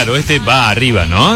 Claro, este va arriba, ¿no?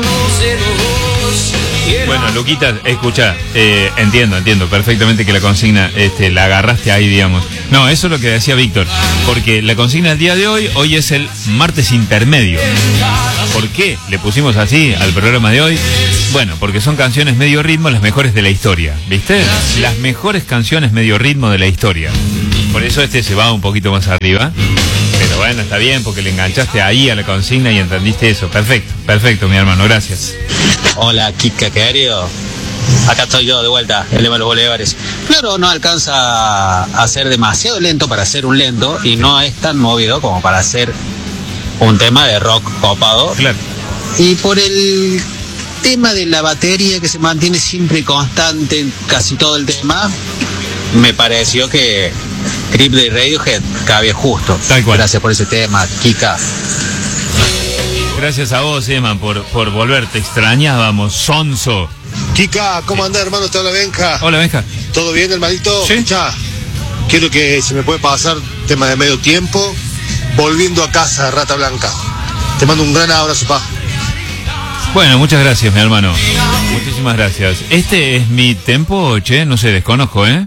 Bueno, Luquita, escucha, entiendo perfectamente que la consigna, la agarraste ahí, digamos. No, eso es lo que decía Víctor, porque la consigna del día de hoy es el martes intermedio. ¿Por qué le pusimos así al programa de hoy? Bueno, porque son canciones medio ritmo, las mejores de la historia, ¿viste? Las mejores canciones medio ritmo de la historia. Por eso se va un poquito más arriba. Pero bueno, está bien, porque le enganchaste ahí a la consigna y entendiste eso. Perfecto, mi hermano, gracias. Hola, Kika, querido. Acá estoy yo de vuelta, el lema de los Bolívares. Claro, no alcanza a ser demasiado lento para ser un lento y no es tan movido como para ser un tema de rock copado. Claro. Y por el tema de la batería que se mantiene siempre constante en casi todo el tema, me pareció que Creep de Radiohead cabía justo. Tal cual. Gracias por ese tema, Kika. Gracias a vos, Eman, por volver. Te extrañábamos, sonso. Kika, ¿cómo andás, hermano? Te habla Benja. Hola, Benja. ¿Todo bien, hermanito? Sí. Ya, quiero que se me puede pasar tema de medio tiempo. Volviendo a casa, Rata Blanca. Te mando un gran abrazo, pa. Bueno, muchas gracias, mi hermano. Muchísimas gracias. Este es mi tempo, che, no sé, desconozco, ¿eh?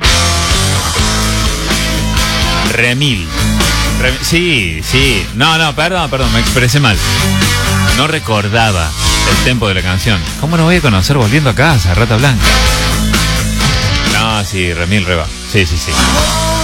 Remil. Sí. No, perdón, me expresé mal. No recordaba el tempo de la canción. ¿Cómo no voy a conocer Volviendo a casa, Rata Blanca? No, sí, Remil Reba. Sí.